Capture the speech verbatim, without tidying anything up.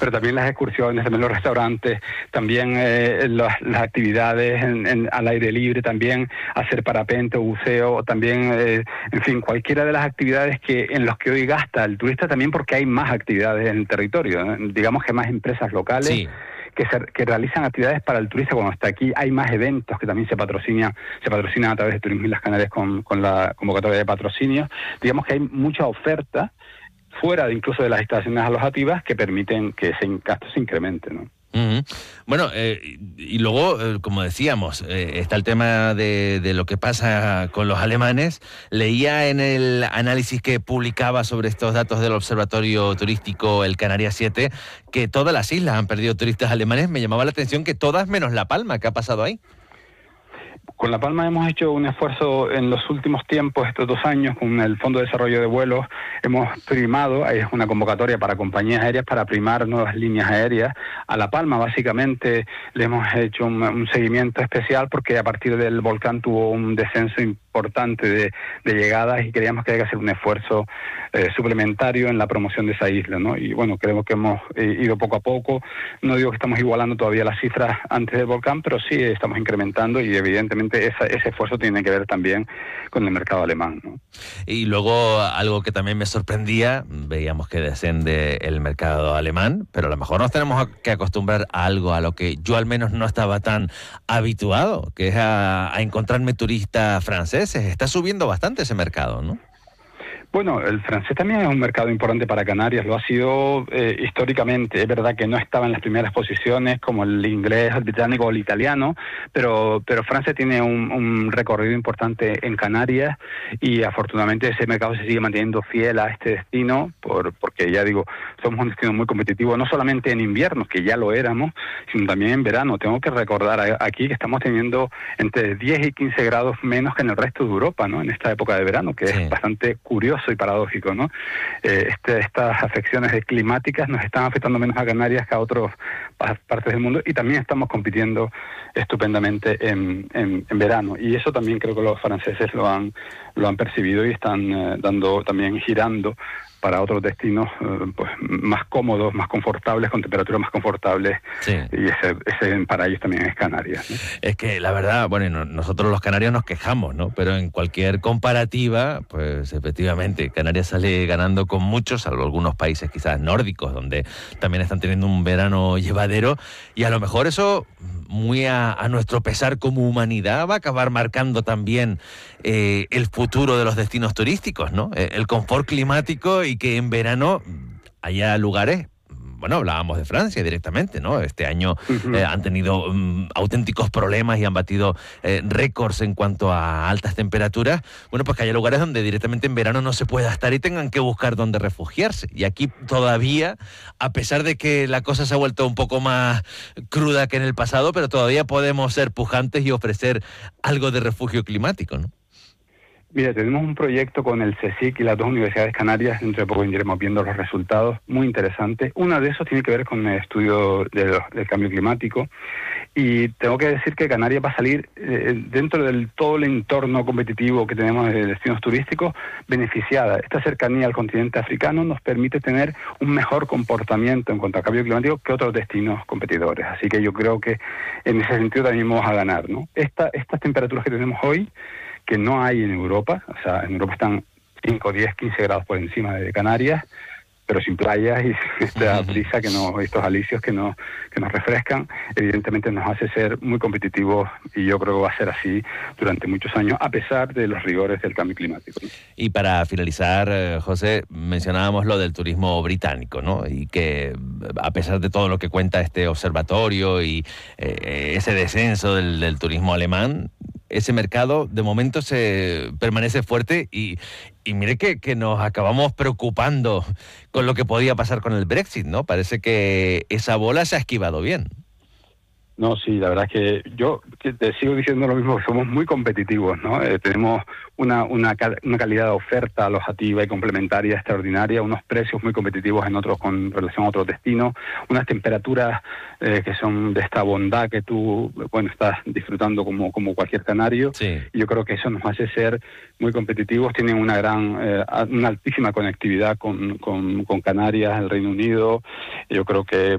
pero también las excursiones, también los restaurantes, también eh, las, las actividades en, en, al aire libre, también hacer parapente o buceo, también, eh, en fin, cualquiera de las actividades que en los que hoy gasta el turista, también porque hay más actividades en el territorio, ¿no? Digamos que más empresas locales. Sí. Que, se, que realizan actividades para el turista cuando está aquí. Hay más eventos que también se patrocinan, se patrocinan a través de Turismo Islas Canarias con, con la convocatoria de patrocinio. Digamos que hay mucha oferta fuera de incluso de las instalaciones alojativas que permiten que ese gasto se incremente, ¿no? Uh-huh. Bueno, eh, y luego, eh, como decíamos, eh, está el tema de, de lo que pasa con los alemanes. Leía en el análisis que publicaba sobre estos datos del Observatorio Turístico el Canarias siete que todas las islas han perdido turistas alemanes. Me llamaba la atención que todas menos La Palma. ¿Qué ha pasado ahí? Con La Palma hemos hecho un esfuerzo en los últimos tiempos, estos dos años, con el Fondo de Desarrollo de Vuelos, hemos primado, es una convocatoria para compañías aéreas para primar nuevas líneas aéreas. A La Palma, básicamente, le hemos hecho un, un seguimiento especial porque a partir del volcán tuvo un descenso importante de, de llegadas y creíamos que hay que hacer un esfuerzo eh, suplementario en la promoción de esa isla, ¿no? Y bueno, creemos que hemos eh, ido poco a poco. No digo que estamos igualando todavía las cifras antes del volcán, pero sí estamos incrementando y evidentemente Esa, ese esfuerzo tiene que ver también con el mercado alemán, ¿no? Y luego algo que también me sorprendía, veíamos que desciende el mercado alemán, pero a lo mejor nos tenemos que acostumbrar a algo a lo que yo al menos no estaba tan habituado, que es a, a encontrarme turistas franceses. Está subiendo bastante ese mercado, ¿no? Bueno, el francés también es un mercado importante para Canarias, lo ha sido eh, históricamente. Es verdad que no estaba en las primeras posiciones como el inglés, el británico o el italiano, pero pero Francia tiene un, un recorrido importante en Canarias y afortunadamente ese mercado se sigue manteniendo fiel a este destino, por porque ya digo, somos un destino muy competitivo, no solamente en invierno, que ya lo éramos, sino también en verano. Tengo que recordar aquí que estamos teniendo entre diez y quince grados menos que en el resto de Europa, ¿no? En esta época de verano, que sí. Es bastante curioso y paradójico, ¿no? Eh, este, estas afecciones climáticas nos están afectando menos a Canarias que a otras partes del mundo y también estamos compitiendo estupendamente en, en, en verano y eso también creo que los franceses lo han lo han percibido y están eh, dando también girando para otros destinos eh, pues más cómodos, más confortables, con temperaturas más confortables, sí. Y ese, ese para ellos también es Canarias, ¿no? Es que la verdad, bueno, nosotros los canarios nos quejamos, ¿no? Pero en cualquier comparativa, pues efectivamente, Canarias sale ganando con muchos, salvo algunos países quizás nórdicos, donde también están teniendo un verano llevadero, y a lo mejor eso, muy a, a nuestro pesar como humanidad, va a acabar marcando también eh, el futuro de los destinos turísticos, ¿no? El confort climático y que en verano haya lugares, bueno, hablábamos de Francia directamente, ¿no? Este año uh-huh. eh, han tenido um, auténticos problemas y han batido eh, récords en cuanto a altas temperaturas. Bueno, pues que haya lugares donde directamente en verano no se pueda estar y tengan que buscar dónde refugiarse. Y aquí todavía, a pesar de que la cosa se ha vuelto un poco más cruda que en el pasado, pero todavía podemos ser pujantes y ofrecer algo de refugio climático, ¿no? Mira, tenemos un proyecto con el CSIC y las dos universidades canarias, dentro de poco iremos viendo los resultados, muy interesantes. Una de esos tiene que ver con el estudio de los, del cambio climático y tengo que decir que Canarias va a salir eh, dentro del todo el entorno competitivo que tenemos de destinos turísticos beneficiada. Esta cercanía al continente africano nos permite tener un mejor comportamiento en cuanto al cambio climático que otros destinos competidores. Así que yo creo que en ese sentido también vamos a ganar, ¿no? Esta, estas temperaturas que tenemos hoy, que no hay en Europa, o sea, en Europa están cinco, diez, quince grados por encima de Canarias, pero sin playas y esta brisa, que no, estos alisios que, no, que nos refrescan, evidentemente nos hace ser muy competitivos y yo creo que va a ser así durante muchos años, a pesar de los rigores del cambio climático, ¿no? Y para finalizar, José, mencionábamos lo del turismo británico, ¿no? Y que a pesar de todo lo que cuenta este observatorio y eh, ese descenso del, del turismo alemán, ese mercado de momento se permanece fuerte y, y mire que, que nos acabamos preocupando con lo que podía pasar con el Brexit, ¿no? Parece que esa bola se ha esquivado bien. No, sí, la verdad es que yo que te sigo diciendo lo mismo, que somos muy competitivos, ¿no? Eh, tenemos una, una, una calidad de oferta alojativa y complementaria extraordinaria, unos precios muy competitivos en otros con relación a otros destinos, unas temperaturas eh, que son de esta bondad que tú, bueno, estás disfrutando como, como cualquier canario. Sí. Y yo creo que eso nos hace ser muy competitivos. Tienen una gran, eh, una altísima conectividad con, con, con Canarias, el Reino Unido. Yo creo que